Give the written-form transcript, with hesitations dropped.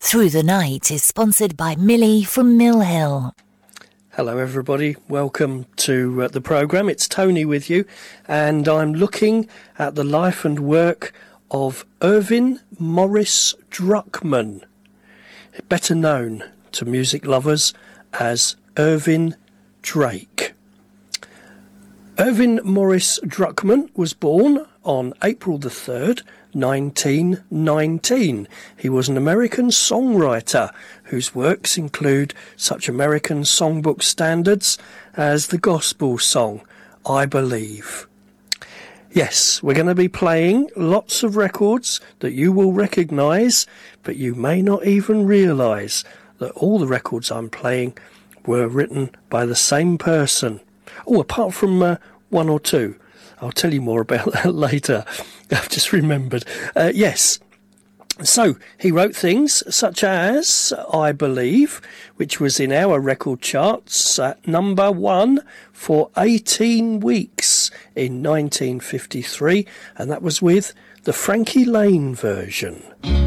Through the Night is sponsored by Millie from Mill Hill. Hello everybody, welcome to the programme. It's Tony with you, and I'm looking at the life and work of Ervin Morris Druckmann, better known to music lovers as Ervin Drake. Ervin Morris Druckmann was born on April the 3rd, 1919. He was an American songwriter whose works include such American songbook standards as the gospel song, I Believe. Yes, we're going to be playing lots of records that you will recognise, but you may not even realise that all the records I'm playing were written by the same person. Oh, apart from one or two. I'll tell you more about that later. I've just remembered. Yes. So, he wrote things such as I Believe, which was in our record charts at number 1 for 18 weeks in 1953, and that was with the Frankie Lane version.